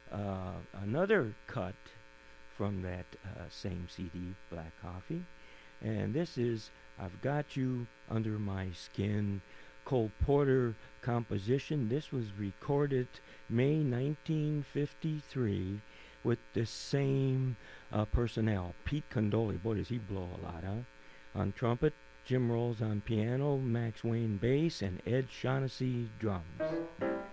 another cut from that same CD, Black Coffee. And this is I've Got You Under My Skin, Cole Porter composition. This was recorded May 1953 with the same personnel. Pete Condoli, boy does he blow a lot, huh? On trumpet, Jim Rolls on piano, Max Wayne bass, and Ed Shaughnessy drums.